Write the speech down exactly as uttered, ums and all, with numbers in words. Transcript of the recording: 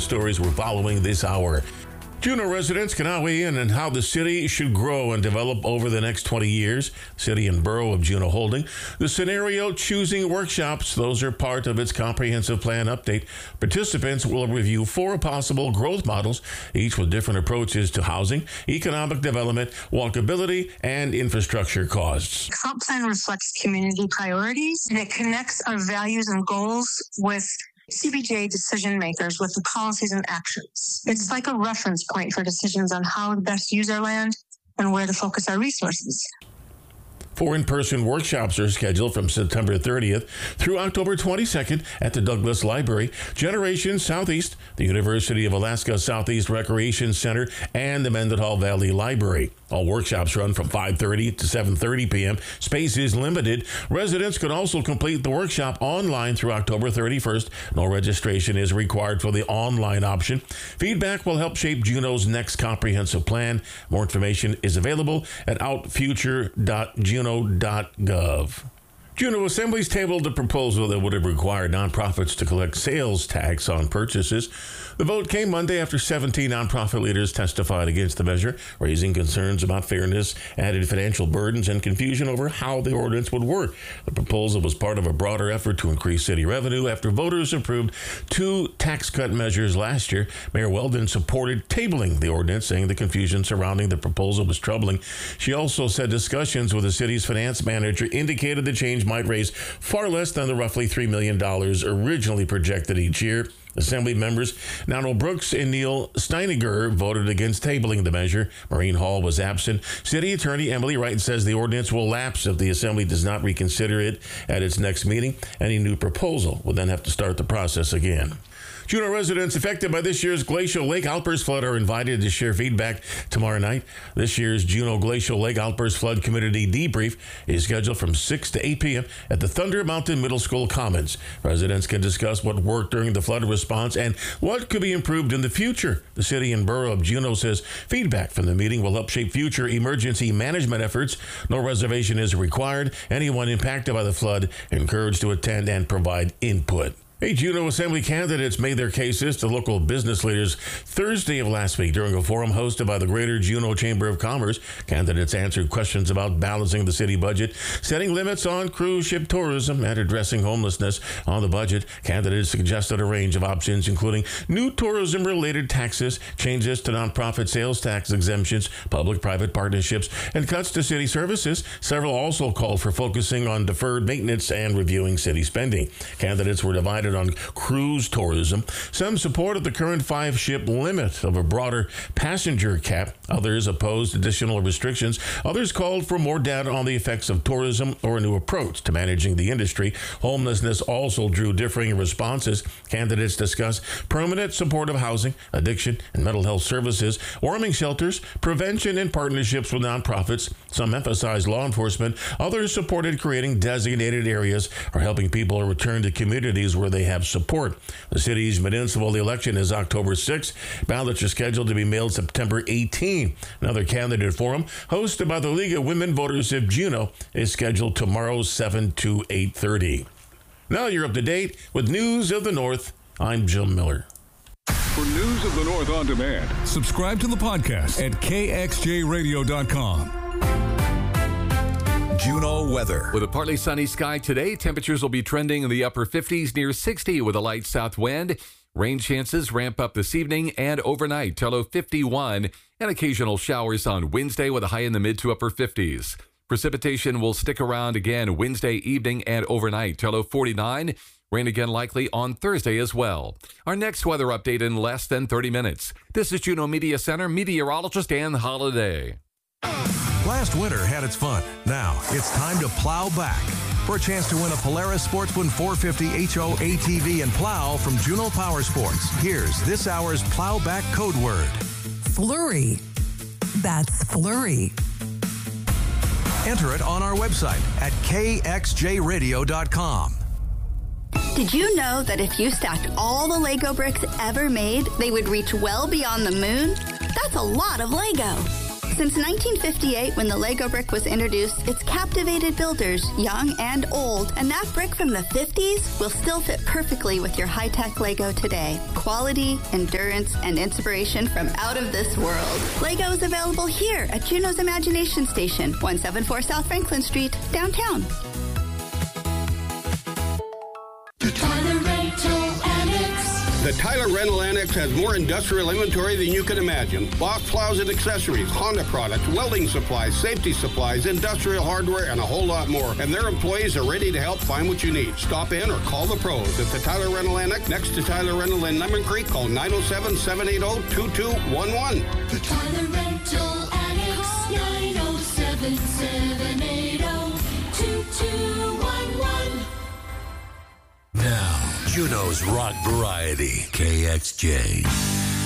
stories we're following this hour. Juneau residents can now weigh in on how the city should grow and develop over the next twenty years. City and Borough of Juneau holding the scenario choosing workshops. Those are part of its comprehensive plan update. Participants will review four possible growth models, each with different approaches to housing, economic development, walkability, and infrastructure costs. The comp plan reflects community priorities, and it connects our values and goals with C B J decision makers with the policies and actions. It's like a reference point for decisions on how to best use our land and where to focus our resources. Four in-person workshops are scheduled from September thirtieth through October twenty-second at the Douglas Library, Generation Southeast, the University of Alaska Southeast Recreation Center, and the Mendenhall Valley Library. All workshops run from five thirty to seven thirty p.m. Space is limited. Residents can also complete the workshop online through October thirty-first. No registration is required for the online option. Feedback will help shape Juneau's next comprehensive plan. More information is available at outfuture dot juneau dot gov. Juneau Assembly's tabled a proposal that would have required nonprofits to collect sales tax on purchases. The vote came Monday after seventeen nonprofit leaders testified against the measure, raising concerns about fairness, added financial burdens, and confusion over how the ordinance would work. The proposal was part of a broader effort to increase city revenue after voters approved two tax cut measures last year. Mayor Weldon supported tabling the ordinance, saying the confusion surrounding the proposal was troubling. She also said discussions with the city's finance manager indicated the change might raise far less than the roughly three million dollars originally projected each year. Assembly members Nano Brooks and Neil Steiniger voted against tabling the measure. Maureen Hall was absent. City Attorney Emily Wright says the ordinance will lapse if the Assembly does not reconsider it at its next meeting. Any new proposal will then have to start the process again. Juneau residents affected by this year's Glacial Lake Outburst flood are invited to share feedback tomorrow night. This year's Juneau Glacial Lake Outburst Flood Community Debrief is scheduled from six to eight p.m. at the Thunder Mountain Middle School Commons. Residents can discuss what worked during the flood response and what could be improved in the future. The City and Borough of Juneau says feedback from the meeting will help shape future emergency management efforts. No reservation is required. Anyone impacted by the flood encouraged to attend and provide input. Hey, Juneau Assembly candidates made their cases to local business leaders Thursday of last week during a forum hosted by the Greater Juneau Chamber of Commerce. Candidates answered questions about balancing the city budget, setting limits on cruise ship tourism, and addressing homelessness. On the budget, candidates suggested a range of options, including new tourism-related taxes, changes to nonprofit sales tax exemptions, public-private partnerships, and cuts to city services. Several also called for focusing on deferred maintenance and reviewing city spending. Candidates were divided on cruise tourism. Some supported the current five-ship limit of a broader passenger cap. Others opposed additional restrictions. Others called for more data on the effects of tourism or a new approach to managing the industry. Homelessness also drew differing responses. Candidates discussed permanent supportive housing, addiction and mental health services, warming shelters, prevention, and partnerships with nonprofits. Some emphasized law enforcement. Others supported creating designated areas or helping people return to communities where they have support. The city's municipal election is October sixth. Ballots are scheduled to be mailed September eighteenth. Another candidate forum, hosted by the League of Women Voters of Juneau, is scheduled tomorrow, seven to eight thirty. Now you're up to date with News of the North. I'm Jim Miller. For News of the North on demand, subscribe to the podcast at k x j radio dot com. Juneau weather. With a partly sunny sky today, temperatures will be trending in the upper fifties near sixty with a light south wind. Rain chances ramp up this evening and overnight till low fifty-one, and occasional showers on Wednesday with a high in the mid to upper fifties. Precipitation will stick around again Wednesday evening and overnight till low forty-nine. Rain again likely on Thursday as well. Our next weather update in less than thirty minutes. This is Juneau Media Center meteorologist Ann Holiday. Last winter had its fun. Now it's time to plow back. For a chance to win a Polaris Sportsman four fifty H O A T V and plow from Juneau Power Sports, here's this hour's plow back code word. Flurry. That's flurry. Enter it on our website at k x j radio dot com. Did you know that if you stacked all the Lego bricks ever made, they would reach well beyond the moon? That's a lot of Lego. Since nineteen fifty-eight, when the Lego brick was introduced, it's captivated builders, young and old, and that brick from the fifties will still fit perfectly with your high-tech Lego today. Quality, endurance, and inspiration from out of this world. Lego is available here at Juneau's Imagination Station, one seventy-four South Franklin Street, downtown. The Tyler Rental Annex. The Tyler Rental Annex has more industrial inventory than you can imagine. Boss plows and accessories, Honda products, welding supplies, safety supplies, industrial hardware, and a whole lot more. And their employees are ready to help find what you need. Stop in or call the pros at the Tyler Rental Annex next to Tyler Rental in Lemon Creek. Call nine oh seven, seven eight oh, two two one one. The Tyler Rental Annex, nine oh seven, seven eight oh, two two one one. Now, Juneau's rock variety, K X J.